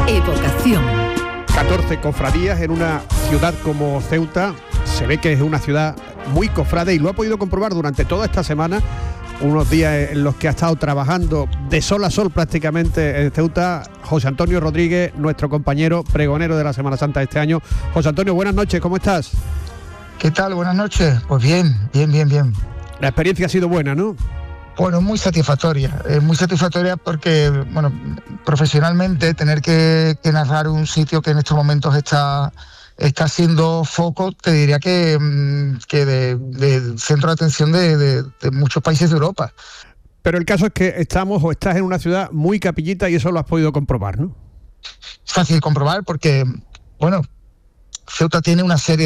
Evocación. 14 cofradías en una ciudad como Ceuta. Se ve que es una ciudad muy cofrade y lo ha podido comprobar durante toda esta semana. Unos días en los que ha estado trabajando de sol a sol prácticamente en Ceuta, José Antonio Rodríguez, nuestro compañero pregonero de la Semana Santa de este año. José Antonio, buenas noches, ¿cómo estás? ¿Qué tal? Buenas noches. Pues bien. La experiencia ha sido buena, ¿no? Bueno, muy satisfactoria porque, bueno, profesionalmente tener que narrar un sitio que en estos momentos está siendo foco, te diría que de centro de atención de muchos países de Europa. Pero el caso es que estás en una ciudad muy capillita y eso lo has podido comprobar, ¿no? Es fácil comprobar porque, bueno, Ceuta tiene una serie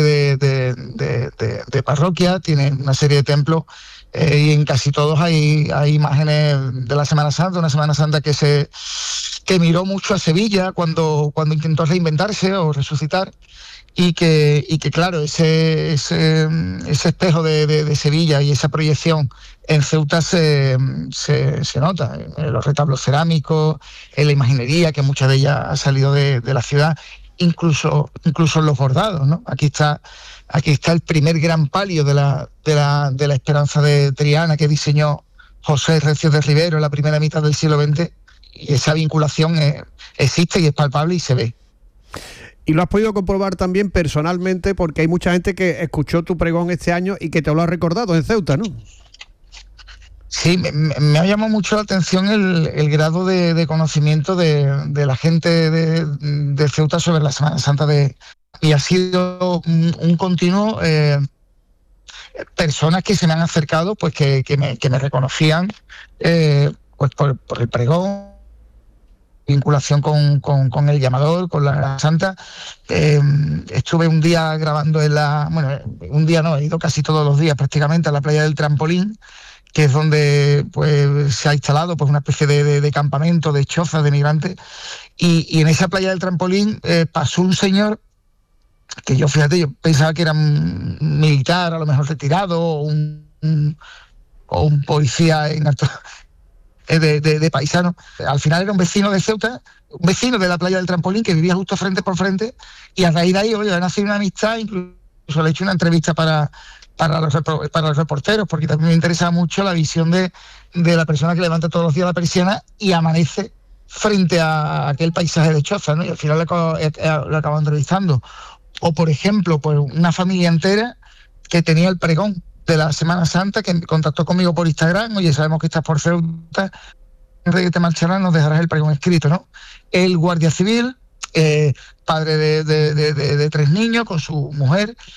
de parroquias, tiene una serie de templos y en casi todos hay imágenes de la Semana Santa, una Semana Santa que miró mucho a Sevilla cuando intentó reinventarse o resucitar y que claro, ese espejo de Sevilla y esa proyección en Ceuta se nota en los retablos cerámicos, en la imaginería, que mucha de ella ha salido de la ciudad, incluso en los bordados, ¿no? Aquí está el primer gran palio de la Esperanza de Triana que diseñó José Recio de Rivero en la primera mitad del siglo XX, y esa vinculación existe y es palpable y se ve. Y lo has podido comprobar también personalmente porque hay mucha gente que escuchó tu pregón este año y que te lo ha recordado en Ceuta, ¿no? Sí, me ha llamado mucho la atención el grado de conocimiento de la gente de Ceuta sobre la Semana Santa y ha sido un continuo, personas que se me han acercado, pues que me reconocían, pues por el pregón, vinculación con el llamador, con la Santa. Estuve un día grabando un día no, he ido casi todos los días prácticamente a la playa del Trampolín, que es donde pues se ha instalado pues una especie de campamento, de choza de migrantes, y en esa playa del Trampolín pasó un señor que yo pensaba que era un militar, a lo mejor retirado, o un policía en acto de paisano. Al final era un vecino de Ceuta, un vecino de la playa del Trampolín que vivía justo frente por frente, y a raíz de ahí, ha nacido una amistad. Incluso le he hecho una entrevista para los reporteros, porque también me interesa mucho la visión de la persona que levanta todos los días la persiana y amanece frente a aquel paisaje de choza, ¿no? Y al final lo acabo entrevistando. O, por ejemplo, pues una familia entera que tenía el pregón de la Semana Santa, que contactó conmigo por Instagram. Oye, sabemos que estás por Ceuta, antes de que te marcharás nos dejarás el pregón escrito, ¿no? El guardia civil, padre de 3 niños con su mujer,